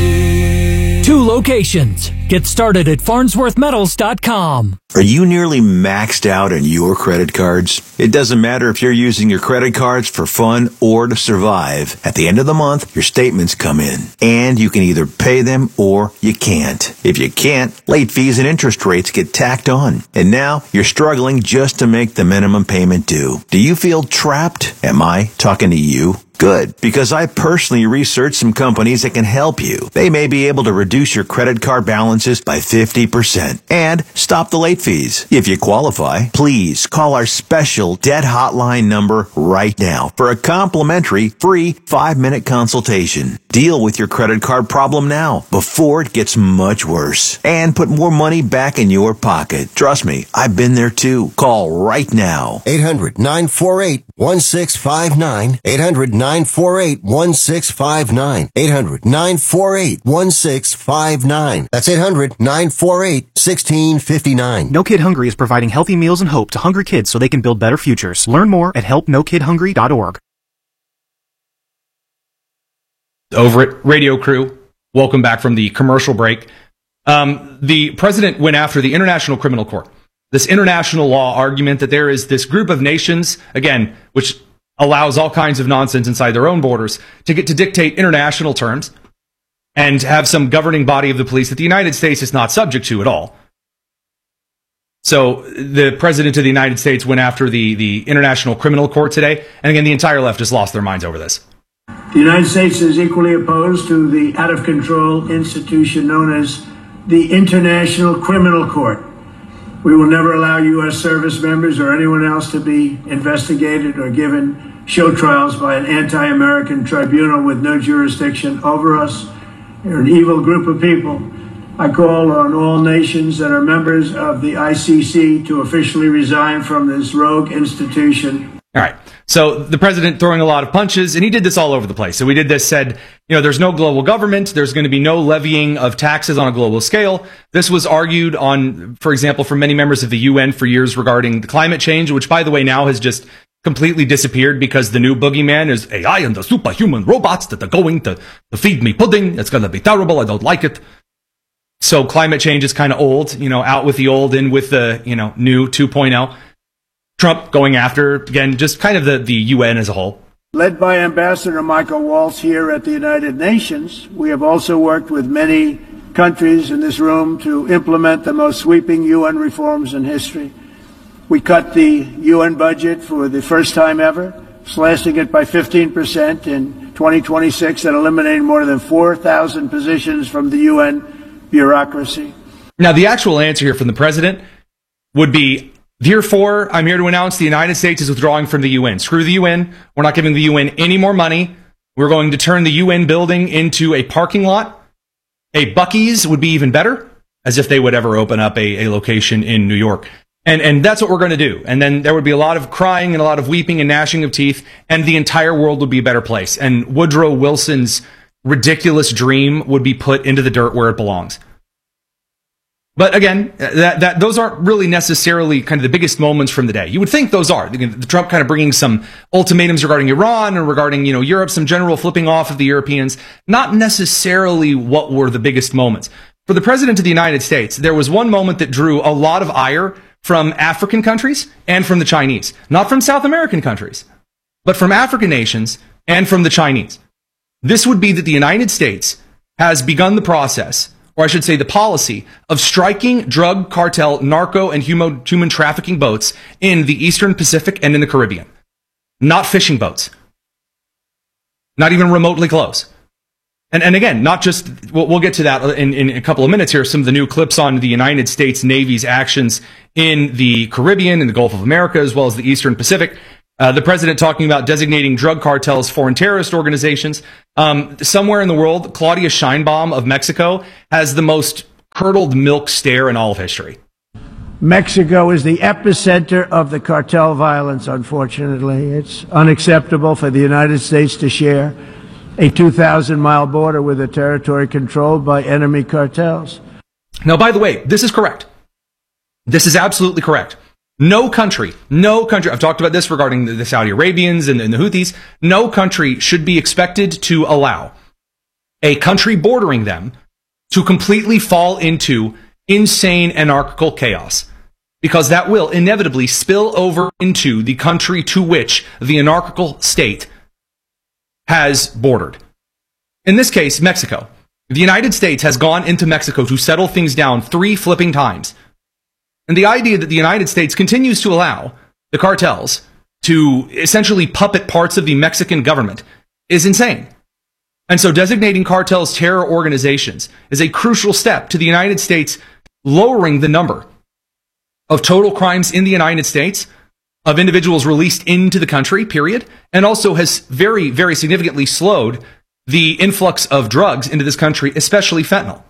S2: Indy.
S1: Two locations. Get started at farnsworth metals dot com.
S3: Are you nearly maxed out on your credit cards? It doesn't matter if you're using your credit cards for fun or to survive. At the end of the month, your statements come in, and you can either pay them or you can't. If you can't, late fees and interest rates get tacked on. And now you're struggling just to make the minimum payment due. Do you feel trapped? Am I talking to you? Good, because I personally researched some companies that can help you. They may be able to reduce your credit card balances by fifty percent and stop the late fees. If you qualify, please call our special debt hotline number right now for a complimentary free five-minute consultation. Deal with your credit card problem now before it gets much worse and put more money back in your pocket. Trust me, I've been there too. Call right now.
S4: eight hundred nine four eight one six five nine. eight hundred nine four eight one six five nine. eight hundred nine four eight one six five nine. That's eight hundred nine four eight one six five nine.
S6: No Kid Hungry is providing healthy meals and hope to hungry kids so they can build better futures. Learn more at help no kid hungry dot org.
S18: Over it, radio crew, welcome back from the commercial break. Um, the president went after the International Criminal Court. This international law argument that there is this group of nations, again, which allows all kinds of nonsense inside their own borders to get to dictate international terms and have some governing body of the police that the United States is not subject to at all. So the president of the United States went after the, the International Criminal Court today. And again, the entire left has lost their minds over this.
S5: The United States is equally opposed to the out-of-control institution known as the International Criminal Court. We will never allow U S service members or anyone else to be investigated or given show trials by an anti-American tribunal with no jurisdiction over us. They're an evil group of people. I call on all nations that are members of the I C C to officially resign from this rogue institution.
S18: All right. So the president throwing a lot of punches, and he did this all over the place. So we did this, said, you know, there's no global government. There's going to be no levying of taxes on a global scale. This was argued on, for example, from many members of the U N for years regarding the climate change, which, by the way, now has just completely disappeared because the new boogeyman is A I and the superhuman robots that are going to, to feed me pudding. It's going to be terrible. I don't like it. So climate change is kind of old, you know, out with the old, in with the, you know, new two point oh. Trump going after, again, just kind of the, the U N as a whole.
S5: Led by Ambassador Michael Waltz here at the United Nations, we have also worked with many countries in this room to implement the most sweeping U N reforms in history. We cut the U N budget for the first time ever, slashing it by fifteen percent in twenty twenty-six and eliminating more than four thousand positions from the U N bureaucracy.
S18: Now, the actual answer here from the president would be, therefore, I'm here to announce the United States is withdrawing from the U N. Screw the U N. We're not giving the U N any more money. We're going to turn the U N building into a parking lot. A Buc-ee's would be even better, as if they would ever open up a, a location in New York. And, and that's what we're going to do. And then there would be a lot of crying and a lot of weeping and gnashing of teeth, and the entire world would be a better place. And Woodrow Wilson's ridiculous dream would be put into the dirt where it belongs. But again, that, that those aren't really necessarily kind of the biggest moments from the day. You would think those are. The Trump kind of bringing some ultimatums regarding Iran and regarding, you know, Europe, some general flipping off of the Europeans. Not necessarily what were the biggest moments. For the president of the United States, there was one moment that drew a lot of ire from African countries and from the Chinese, not from South American countries. but from African nations and from the Chinese. This would be that the United States has begun the process, or I should say the policy, of striking drug cartel, narco, and human, human trafficking boats in the Eastern Pacific and in the Caribbean. Not fishing boats. Not even remotely close. And, and again, not just, we'll, we'll get to that in, in a couple of minutes here, some of the new clips on the United States Navy's actions in the Caribbean and the Gulf of America, as well as the Eastern Pacific. Uh, the president talking about designating drug cartels foreign terrorist organizations. Um, somewhere in the world, Claudia Sheinbaum of Mexico has the most curdled milk stare in all of history.
S5: Mexico is the epicenter of the cartel violence, unfortunately. It's unacceptable for the United States to share a two thousand mile border with a territory controlled by enemy cartels.
S18: Now, by the way, this is correct. This is absolutely correct. No country, no country, I've talked about this regarding the, the Saudi Arabians and, and the Houthis, no country should be expected to allow a country bordering them to completely fall into insane anarchical chaos, because that will inevitably spill over into the country to which the anarchical state has bordered. In this case, Mexico. The United States has gone into Mexico to settle things down three flipping times. And the idea that the United States continues to allow the cartels to essentially puppet parts of the Mexican government is insane. And so designating cartels terror organizations is a crucial step to the United States lowering the number of total crimes in the United States, of individuals released into the country, period, and also has very, very significantly slowed the influx of drugs into this country, especially fentanyl.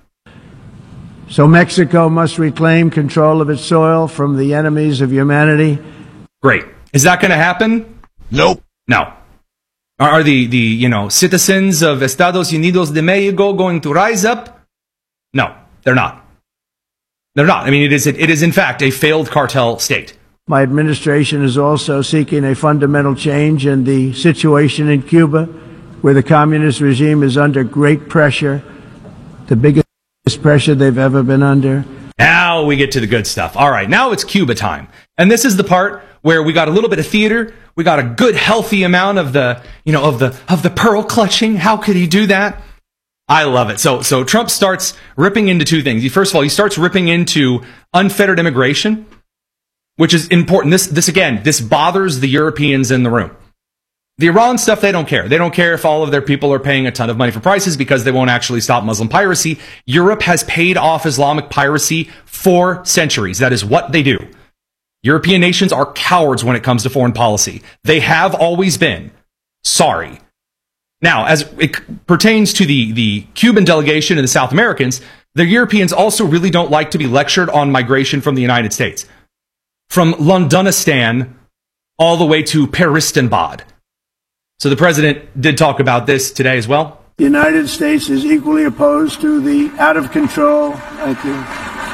S5: So Mexico must reclaim control of its soil from the enemies of humanity.
S18: Great. Is that going to happen?
S21: Nope.
S18: No. Are the, the, you know, citizens of Estados Unidos de Mexico going to rise up? No, they're not. They're not. I mean, it is, it is in fact a failed cartel state.
S5: My administration is also seeking a fundamental change in the situation in Cuba, where the communist regime is under great pressure, the biggest pressure they've ever been under.
S18: Now we get to the good stuff. All right, now it's Cuba time. And this is the part where we got a little bit of theater. We got a good, healthy amount of the, you know, of the, of the pearl clutching. How could he do that? I love it. So, so Trump starts ripping into two things. He, first of all, he starts ripping into unfettered immigration, which is important. This, this again, this bothers the Europeans in the room. The Iran stuff, they don't care. They don't care if all of their people are paying a ton of money for prices because they won't actually stop Muslim piracy. Europe has paid off Islamic piracy for centuries. That is what they do. European nations are cowards when it comes to foreign policy. They have always been. Sorry. Now, as it pertains to the, the Cuban delegation and the South Americans, the Europeans also really don't like to be lectured on migration from the United States. From Londonistan all the way to Paristanbad. So the president did talk about this today as well.
S5: The United States is equally opposed to the out-of-control. Thank you.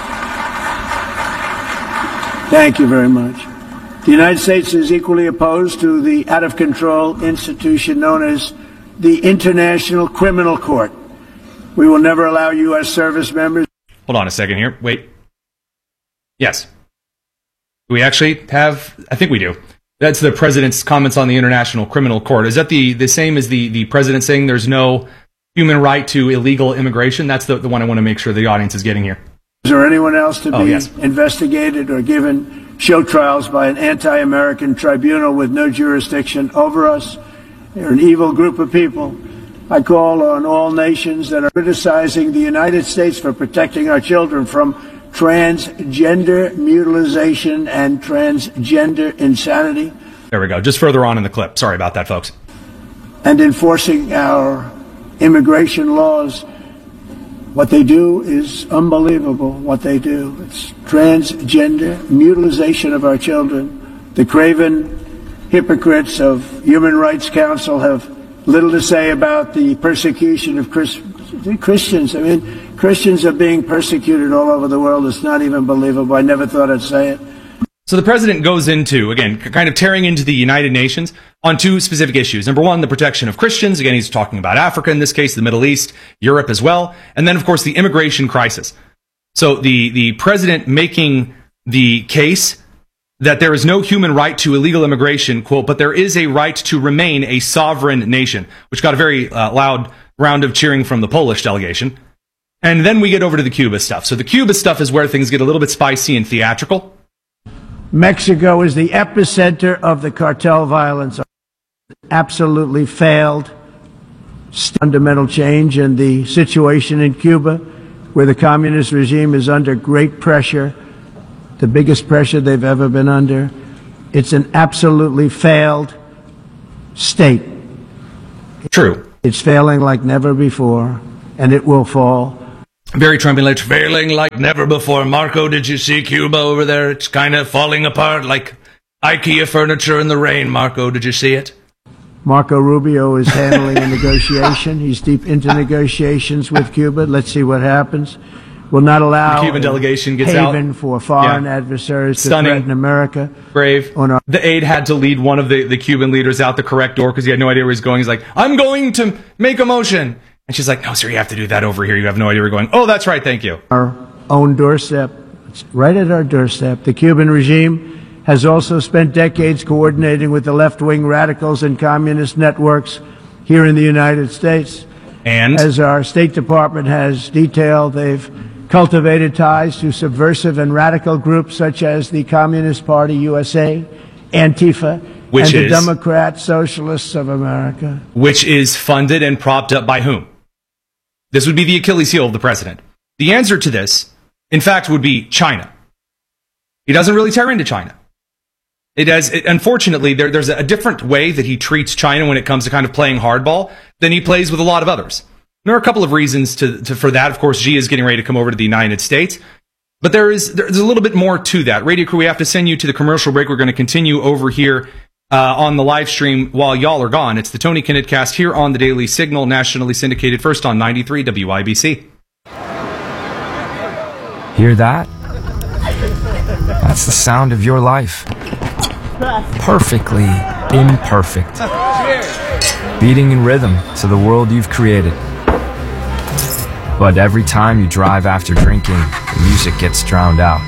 S5: Thank you very much. The United States is equally opposed to the out-of-control institution known as the International Criminal Court. We will never allow U S service members.
S18: Hold on a second here. Wait. Yes. Do we actually have? I think we do. That's the president's comments on the International Criminal Court. Is that the, the same as the, the president saying there's no human right to illegal immigration? That's the, the one I want to make sure the audience is getting here.
S5: Is there anyone else to
S18: oh,
S5: be
S18: yes.
S5: investigated or given show trials by an anti-American tribunal with no jurisdiction over us? They're an evil group of people. I call on all nations that are criticizing the United States for protecting our children from transgender mutilation and transgender insanity.
S18: There we go. Just further on in the clip. Sorry about that, folks.
S5: And enforcing our immigration laws. What they do is unbelievable, what they do. It's transgender mutilation of our children. The craven hypocrites of Human Rights Council have little to say about the persecution of Chris- Christians. I mean, Christians are being persecuted all over the world. It's not even believable. I never thought I'd say it.
S18: So the president goes into, again, kind of tearing into the United Nations on two specific issues. Number one, the protection of Christians. Again, he's talking about Africa in this case, the Middle East, Europe as well. And then, of course, the immigration crisis. So the, the president making the case that there is no human right to illegal immigration, quote, but there is a right to remain a sovereign nation, which got a very uh, loud round of cheering from the Polish delegation. And then we get over to the Cuba stuff. So the Cuba stuff is where things get a little bit spicy and theatrical.
S5: Mexico is the epicenter of the cartel violence. Absolutely failed. Fundamental change in the situation in Cuba, where the communist regime is under great pressure, the biggest pressure they've ever been under. It's an absolutely failed state.
S18: True.
S5: It's failing like never before, and it will fall.
S18: Very Trumpian, it's failing like never before. Marco, did you see Cuba over there? It's kind of falling apart like IKEA furniture in the rain. Marco, did you see it?
S5: Marco Rubio is handling a negotiation. He's deep into negotiations with Cuba. Let's see what happens. Will not allow
S18: the Cuban delegation gets
S5: haven
S18: out.
S5: for foreign
S18: Yeah.
S5: adversaries to
S18: Stunning.
S5: threaten America.
S18: Brave.
S5: On our-
S18: the aide had to lead one of the, the Cuban leaders out the correct door because he had no idea where he's going. He's like, I'm going to make a motion. And she's like, no, sir, you have to do that over here. You have no idea where you're going. Oh, that's right. Thank you.
S5: Our own doorstep. It's right at our doorstep. The Cuban regime has also spent decades coordinating with the left-wing radicals and communist networks here in the United States.
S18: And?
S5: As our State Department has detailed, they've cultivated ties to subversive and radical groups such as the Communist Party U S A, Antifa,
S18: Which
S5: and the
S18: is?
S5: Democrat Socialists of America.
S18: Which is funded and propped up by whom? This would be the Achilles heel of the president. The answer to this, in fact, would be China. He doesn't really tear into China. It has, it, unfortunately, there, there's a different way that he treats China when it comes to kind of playing hardball than he plays with a lot of others. There are a couple of reasons to, to, for that. Of course, Xi is getting ready to come over to the United States. But there is there's a little bit more to that. Radio crew, we have to send you to the commercial break. We're going to continue over here uh, on the live stream while y'all are gone. It's the Tony Kinnett Cast here on the Daily Signal, nationally syndicated, first on ninety-three W I B C.
S7: Hear that? That's the sound of your life. Perfectly imperfect. Beating in rhythm to the world you've created. But every time you drive after drinking, the music gets drowned out.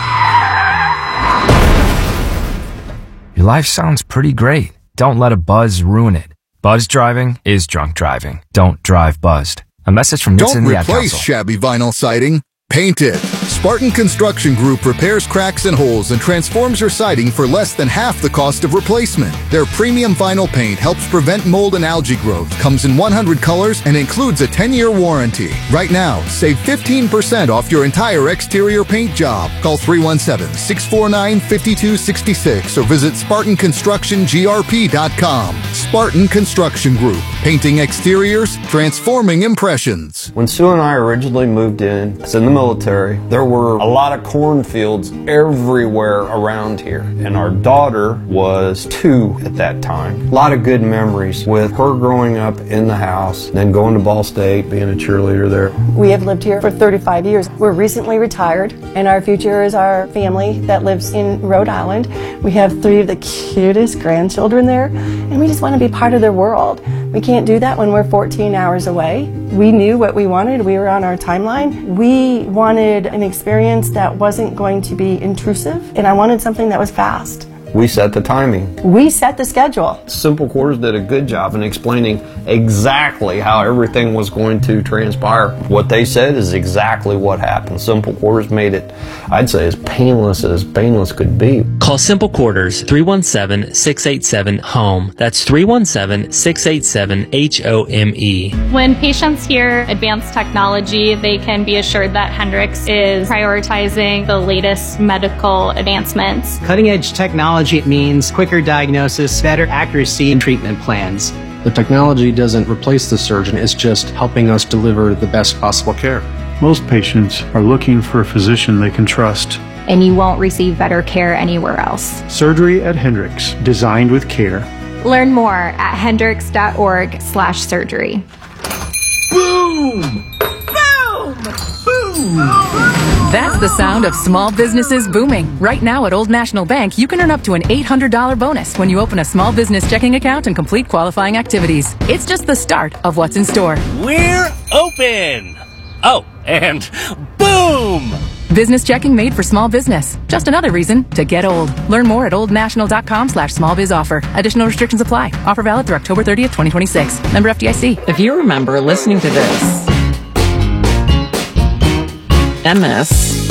S7: Your life sounds pretty great. Don't let a buzz ruin it. Buzz driving is drunk driving. Don't drive buzzed. A message from Nixon
S8: Don't
S7: the Ad
S8: replace
S7: Council.
S8: shabby vinyl siding. Paint it. Spartan Construction Group repairs cracks and holes and transforms your siding for less than half the cost of replacement. Their premium vinyl paint helps prevent mold and algae growth, comes in one hundred colors, and includes a ten-year warranty. Right now, save fifteen percent off your entire exterior paint job. Call three one seven, six four nine, five two six six or visit Spartan Construction G R P dot com. Spartan Construction Group. Painting exteriors, transforming impressions.
S23: When Sue and I originally moved in, I was in the military, there were a lot of cornfields everywhere around here. And our daughter was two at that time. A lot of good memories with her growing up in the house, then going to Ball State, being a cheerleader there.
S24: We have lived here for thirty-five years. We're recently retired, and our future is our family that lives in Rhode Island. We have three of the cutest grandchildren there, and we just want to be part of their world. We can't do that when we're fourteen hours away. We knew what we wanted. We were on our timeline. We wanted an experience that wasn't going to be intrusive, and I wanted something that was fast.
S23: We set the timing.
S24: We set the schedule.
S23: Simple Quarters did a good job in explaining exactly how everything was going to transpire. What they said is exactly what happened. Simple Quarters made it, I'd say, as painless as painless could be.
S25: Call Simple Quarters three one seven, six eight seven, HOME. That's three one seven, six eight seven, H O M E.
S26: When patients hear advanced technology, they can be assured that Hendrix is prioritizing the latest medical advancements.
S27: Cutting-edge technology means quicker diagnosis, better accuracy in treatment plans.
S28: The technology doesn't replace the surgeon, it's just helping us deliver the best possible care.
S29: Most patients are looking for a physician they can trust.
S26: And you won't receive better care anywhere else.
S29: Surgery at Hendrix, designed with care.
S26: Learn more at hendrix.org slash surgery.
S30: Boom! Boom! Boom!
S31: That's the sound of small businesses booming. Right now at Old National Bank, you can earn up to an eight hundred dollars bonus when you open a small business checking account and complete qualifying activities. It's just the start of what's in store.
S32: We're open! Oh, and boom!
S31: Business checking made for small business. Just another reason to get old. Learn more at oldnational.com slash small biz offer. Additional restrictions apply. Offer valid through October thirtieth, twenty twenty-six. Member F D I C.
S9: If you remember listening to this, M S,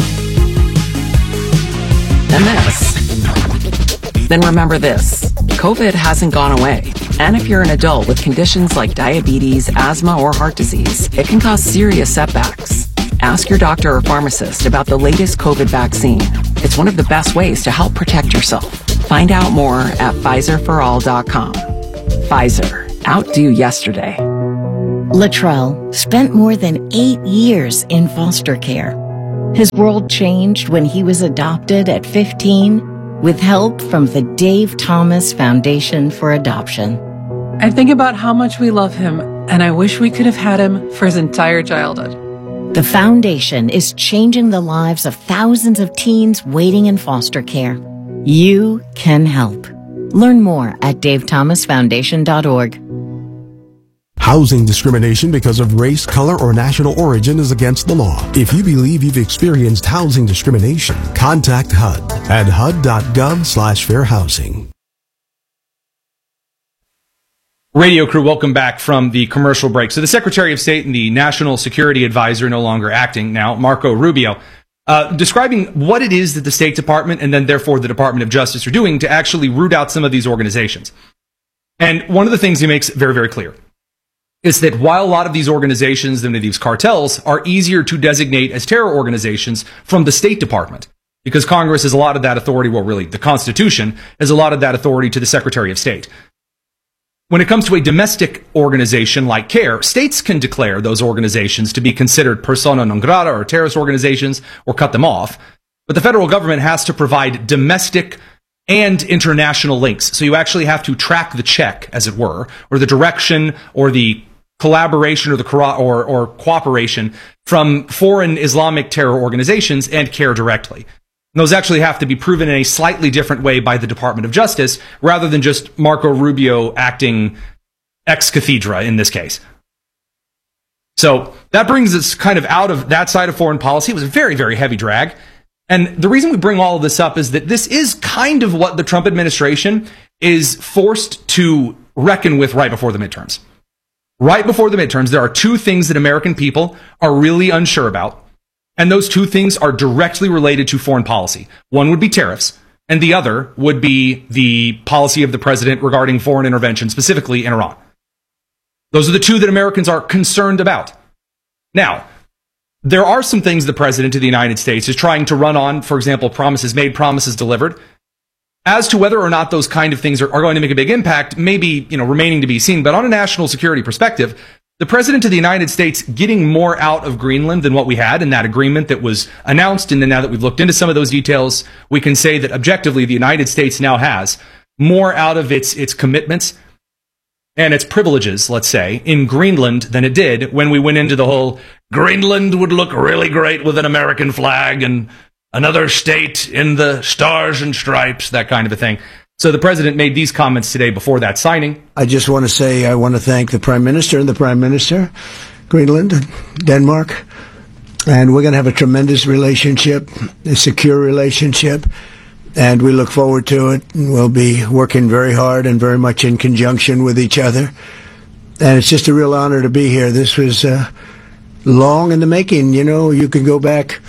S9: M S, then remember this. COVID hasn't gone away. And if you're an adult with conditions like diabetes, asthma, or heart disease, it can cause serious setbacks. Ask your doctor or pharmacist about the latest COVID vaccine. It's one of the best ways to help protect yourself. Find out more at Pfizer for all dot com. Pfizer. Outdo yesterday.
S10: Latrell spent more than eight years in foster care. His world changed when he was adopted at fifteen with help from the Dave Thomas Foundation for Adoption.
S11: I think about how much we love him, and I wish we could have had him for his entire childhood.
S10: The foundation is changing the lives of thousands of teens waiting in foster care. You can help. Learn more at dave thomas foundation dot org.
S12: Housing discrimination because of race, color, or national origin is against the law. If you believe you've experienced housing discrimination, contact H U D at H U D dot gov slash fair housing.
S18: Radio crew, welcome back from the commercial break. So the Secretary of State and the National Security Advisor, no longer acting now, Marco Rubio, uh, describing what it is that the State Department and then therefore the Department of Justice are doing to actually root out some of these organizations. And one of the things he makes very, very clear is that while a lot of these organizations, many of these cartels, are easier to designate as terror organizations from the State Department, because Congress has allotted that authority, well, really, the Constitution has allotted that authority to the Secretary of State. When it comes to a domestic organization like CARE, states can declare those organizations to be considered persona non grata or terrorist organizations or cut them off. But the federal government has to provide domestic and international links. So you actually have to track the check, as it were, or the direction or the collaboration or the or, or cooperation from foreign Islamic terror organizations and CARE directly. And those actually have to be proven in a slightly different way by the Department of Justice, rather than just Marco Rubio acting ex cathedra in this case. So that brings us kind of out of that side of foreign policy. It was a very, very heavy drag. And the reason we bring all of this up is that this is kind of what the Trump administration is forced to reckon with right before the midterms. Right before the midterms, there are two things that American people are really unsure about. And those two things are directly related to foreign policy. One would be tariffs, and the other would be the policy of the president regarding foreign intervention, specifically in Iran. Those are the two that Americans are concerned about. Now, there are some things the president of the United States is trying to run on, for example, promises made, promises delivered. As to whether or not those kind of things are, are going to make a big impact, maybe, you know, remaining to be seen. But on a national security perspective, the president of the United States getting more out of Greenland than what we had in that agreement that was announced, and then now that we've looked into some of those details, we can say that objectively the United States now has more out of its its commitments and its privileges, let's say, in Greenland than it did when we went into the whole Greenland would look really great with an American flag and another state in the stars and stripes, that kind of a thing. So the president made these comments today before that signing.
S5: I just want to say I want to thank the Prime Minister and the Prime Minister, Greenland, Denmark, and we're going to have a tremendous relationship, a secure relationship, and we look forward to it. And we'll be working very hard and very much in conjunction with each other. And it's just a real honor to be here. This was uh, long in the making. You know, you can go back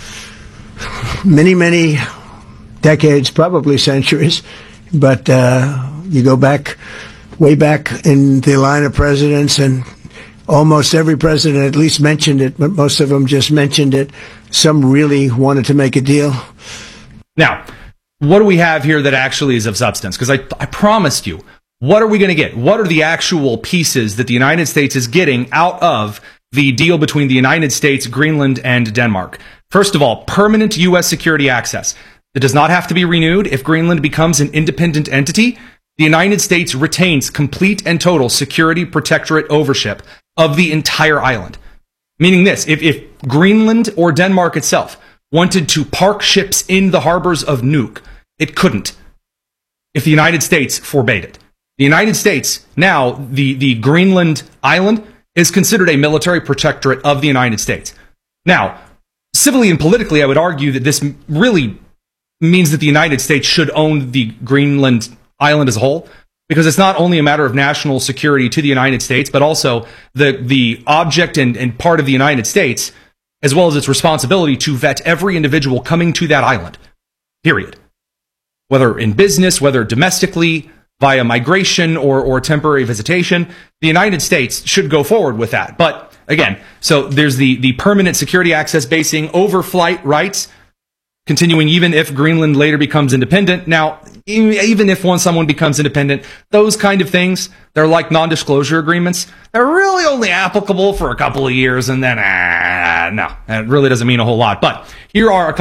S5: many, many decades, probably centuries. But uh, you go back, way back in the line of presidents, and almost every president at least mentioned it, but most of them just mentioned it. Some really wanted to make a deal.
S18: Now, what do we have here that actually is of substance? Because I, I promised you, what are we going to get? What are the actual pieces that the United States is getting out of the deal between the United States, Greenland, and Denmark? First of all, permanent U S security access. It does not have to be renewed. If Greenland becomes an independent entity, the United States retains complete and total security protectorate overship of the entire island. Meaning this, if, if Greenland or Denmark itself wanted to park ships in the harbors of Nuuk, it couldn't if the United States forbade it. The United States, now, the, the Greenland island is considered a military protectorate of the United States. Now, civilly and politically, I would argue that this really means that the United States should own the Greenland island as a whole, because it's not only a matter of national security to the United States, but also the, the object and, and part of the United States, as well as its responsibility to vet every individual coming to that island, period. Whether in business, whether domestically, via migration or, or temporary visitation, the United States should go forward with that. But again, so there's the, the permanent security access basing, overflight rights, continuing even if Greenland later becomes independent. Now, even if once someone becomes independent, those kind of things, they're like non-disclosure agreements. They're really only applicable for a couple of years, and then, ah, no, it really doesn't mean a whole lot. But here are a couple